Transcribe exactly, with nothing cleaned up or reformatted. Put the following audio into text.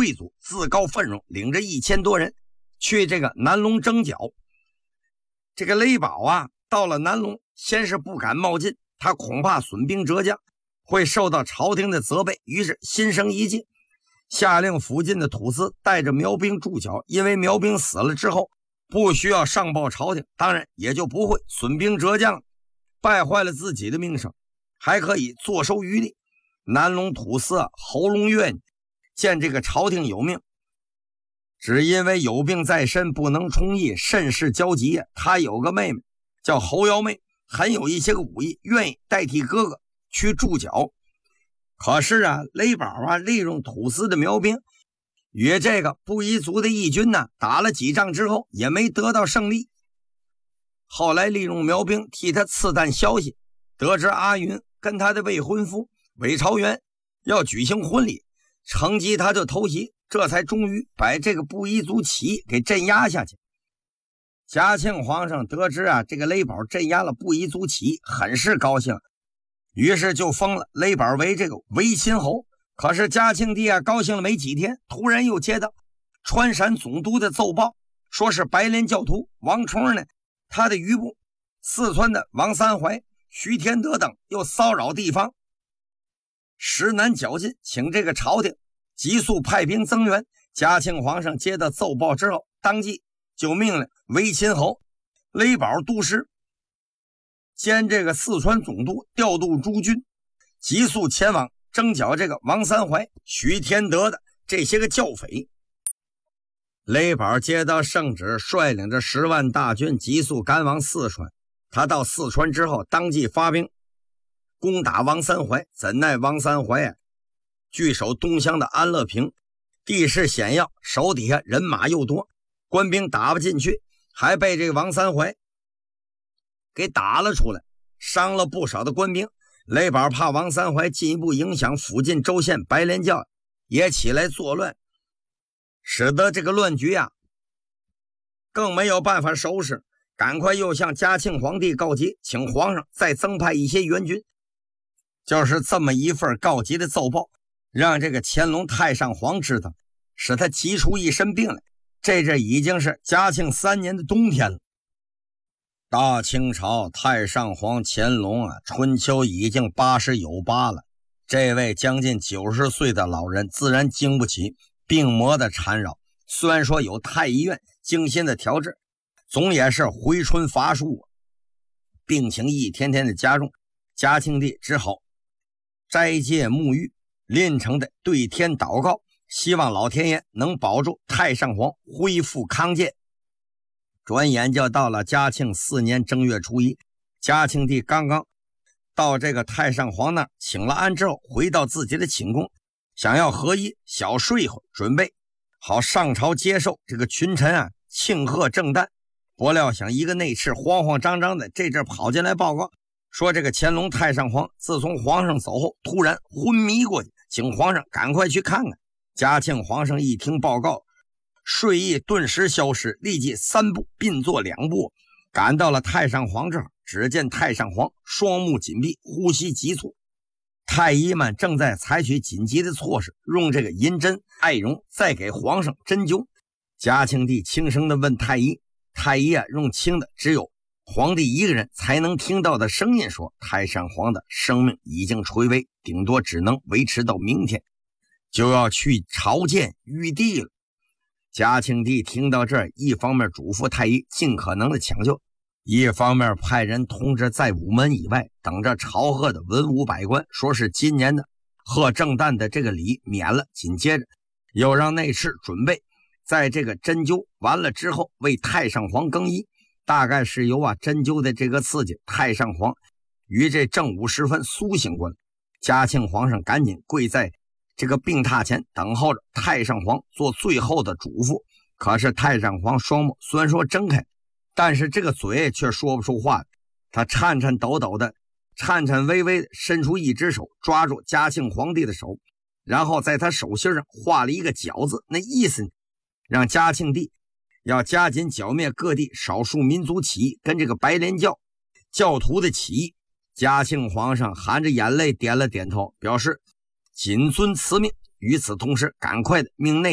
贵族自告奋勇，领着一千多人去这个南龙征剿。这个雷宝啊，到了南龙，先是不敢冒进，他恐怕损兵折将，会受到朝廷的责备，于是心生一计，下令附近的土司带着苗兵驻脚，因为苗兵死了之后不需要上报朝廷，当然也就不会损兵折将，败坏了自己的名声，还可以坐收渔利。南龙土司侯龙岳见这个朝廷有命，只因为有病在身不能充役，甚是焦急。他有个妹妹叫侯瑶妹，很有一些个武艺，愿意代替哥哥去驻脚。可是啊，雷宝啊利用土司的苗兵与这个布依族的义军呢打了几仗之后，也没得到胜利。后来利用苗兵替他刺探消息，得知阿云跟他的未婚夫韦朝元要举行婚礼，乘机他就偷袭，这才终于把这个布依族起义给镇压下去。嘉庆皇上得知啊这个雷宝镇压了布依族起义，很是高兴，于是就封了雷宝为这个维亲侯。可是嘉庆帝啊高兴了没几天，突然又接到川陕总督的奏报，说是白莲教徒王冲呢，他的余部四川的王三怀、徐天德等又骚扰地方，时难绞尽，请这个朝廷急速派兵增援。嘉庆皇上接到奏报之后，当即就命令维亲侯雷宝督师兼这个四川总督调度诸军，急速前往征剿这个王三怀、徐天德的这些个教匪。雷宝接到圣旨，率领着十万大军急速赶往四川。他到四川之后，当即发兵攻打王三怀。怎奈王三怀啊据守东乡的安乐坪，地势险要，手底下人马又多，官兵打不进去，还被这个王三怀给打了出来，伤了不少的官兵。雷宝怕王三怀进一步影响附近州县白莲教，也起来作乱，使得这个乱局啊更没有办法收拾，赶快又向嘉庆皇帝告急，请皇上再增派一些援军。就是这么一份告急的奏报，让这个乾隆太上皇知道，使他急出一身病来。这这已经是嘉庆三年的冬天了。大清朝太上皇乾隆啊，春秋已经八十有八了，这位将近九十岁的老人自然经不起病魔的缠绕。虽然说有太医院精心的调治，总也是回春乏术，病情一天天的加重。嘉庆帝只好斋戒沐浴，临诚的对天祷告，希望老天爷能保住太上皇恢复康健。转眼就到了嘉庆四年正月初一，嘉庆帝刚刚到这个太上皇那儿请了安之后，回到自己的寝宫，想要合衣小睡一会儿，准备好上朝接受这个群臣啊庆贺正旦。不料想一个内侍慌慌张张的这阵跑进来报告，说这个乾隆太上皇自从皇上走后突然昏迷过去，请皇上赶快去看看。嘉庆皇上一听报告，睡意顿时消失，立即三步并作两步赶到了太上皇这儿。只见太上皇双目紧闭，呼吸急促，太医们正在采取紧急的措施，用这个银针艾绒再给皇上针灸。嘉庆帝轻声地问太医，太医啊用轻的只有皇帝一个人才能听到的声音说，太上皇的生命已经垂危，顶多只能维持到明天，就要去朝见玉帝了。嘉庆帝听到这儿，一方面嘱咐太医尽可能的抢救，一方面派人通知在午门以外等着朝贺的文武百官，说是今年的贺正旦的这个礼免了。紧接着又让内侍准备在这个针灸完了之后为太上皇更衣，大概是由啊针灸的这个刺激，太上皇于这正午时分苏醒过来。嘉庆皇上赶紧跪在这个病榻前等候着太上皇做最后的嘱咐。可是太上皇双目虽然说睁开，但是这个嘴却说不出话。他颤颤抖抖的颤颤巍巍的伸出一只手抓住嘉庆皇帝的手，然后在他手心上画了一个绞字，那意思让嘉庆帝要加紧剿灭各地少数民族起义跟这个白莲教教徒的起义。嘉庆皇上含着眼泪点了点头，表示谨遵此命。与此同时，赶快的命内